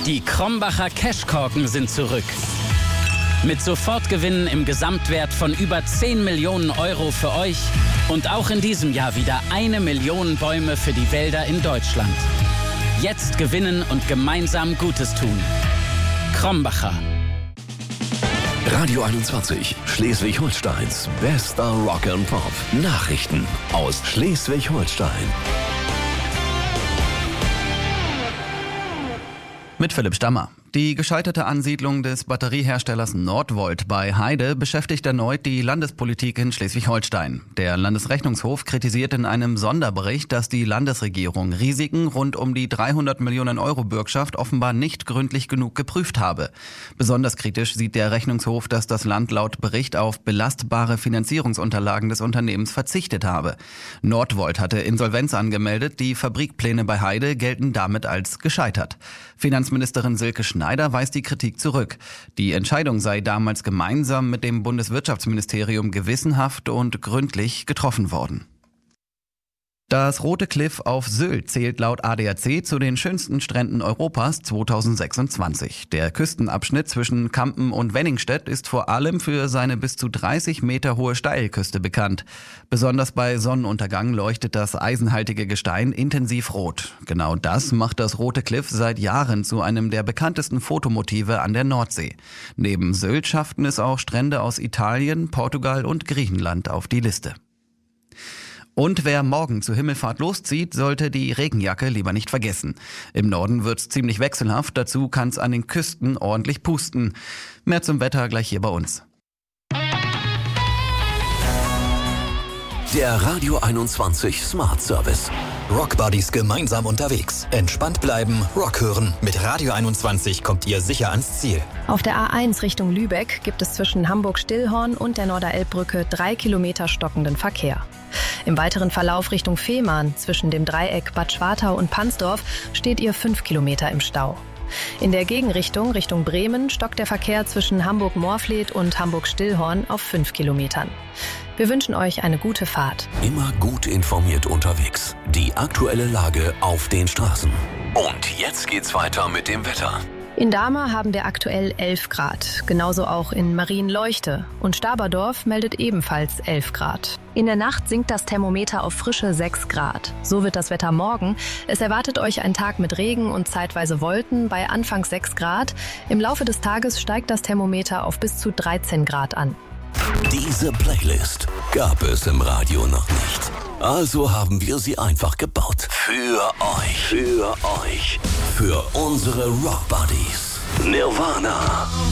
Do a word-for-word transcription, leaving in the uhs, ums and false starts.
Die Krombacher Cashkorken sind zurück. Mit Sofortgewinnen im Gesamtwert von über zehn Millionen Euro für euch und auch in diesem Jahr wieder eine Million Bäume für die Wälder in Deutschland. Jetzt gewinnen und gemeinsam Gutes tun. Krombacher. Radio einundzwanzig, Schleswig-Holsteins bester Rock and Pop. Nachrichten aus Schleswig-Holstein. Mit Philipp Stammer. Die gescheiterte Ansiedlung des Batterieherstellers Nordvolt bei Heide beschäftigt erneut die Landespolitik in Schleswig-Holstein. Der Landesrechnungshof kritisiert in einem Sonderbericht, dass die Landesregierung Risiken rund um die dreihundert Millionen Euro Bürgschaft offenbar nicht gründlich genug geprüft habe. Besonders kritisch sieht der Rechnungshof, dass das Land laut Bericht auf belastbare Finanzierungsunterlagen des Unternehmens verzichtet habe. Nordvolt hatte Insolvenz angemeldet, die Fabrikpläne bei Heide gelten damit als gescheitert. Finanzministerin Silke Schneider weist die Kritik zurück. Die Entscheidung sei damals gemeinsam mit dem Bundeswirtschaftsministerium gewissenhaft und gründlich getroffen worden. Das Rote Kliff auf Sylt zählt laut A D A C zu den schönsten Stränden Europas zweitausendsechsundzwanzig. Der Küstenabschnitt zwischen Kampen und Wenningstedt ist vor allem für seine bis zu dreißig Meter hohe Steilküste bekannt. Besonders bei Sonnenuntergang leuchtet das eisenhaltige Gestein intensiv rot. Genau das macht das Rote Kliff seit Jahren zu einem der bekanntesten Fotomotive an der Nordsee. Neben Sylt schafften es auch Strände aus Italien, Portugal und Griechenland auf die Liste. Und wer morgen zur Himmelfahrt loszieht, sollte die Regenjacke lieber nicht vergessen. Im Norden wird's ziemlich wechselhaft, dazu kann's an den Küsten ordentlich pusten. Mehr zum Wetter gleich hier bei uns. Der Radio einundzwanzig Smart Service. Rock Buddies gemeinsam unterwegs. Entspannt bleiben, Rock hören. Mit Radio einundzwanzig kommt ihr sicher ans Ziel. Auf der A eins Richtung Lübeck gibt es zwischen Hamburg-Stillhorn und der Norderelbbrücke drei Kilometer stockenden Verkehr. Im weiteren Verlauf Richtung Fehmarn zwischen dem Dreieck Bad Schwartau und Pansdorf steht ihr fünf Kilometer im Stau. In der Gegenrichtung Richtung Bremen stockt der Verkehr zwischen Hamburg-Moorfleet und Hamburg-Stillhorn auf fünf Kilometern. Wir wünschen euch eine gute Fahrt. Immer gut informiert unterwegs. Die aktuelle Lage auf den Straßen. Und jetzt geht's weiter mit dem Wetter. In Dahme haben wir aktuell elf Grad, genauso auch in Marienleuchte. Und Staberdorf meldet ebenfalls elf Grad. In der Nacht sinkt das Thermometer auf frische sechs Grad. So wird das Wetter morgen. Es erwartet euch ein Tag mit Regen und zeitweise Wolken bei anfangs sechs Grad. Im Laufe des Tages steigt das Thermometer auf bis zu dreizehn Grad an. Diese Playlist gab es im Radio noch nicht. Also haben wir sie einfach gebaut. Für euch. Für euch. Für unsere Rock Buddies. Nirvana.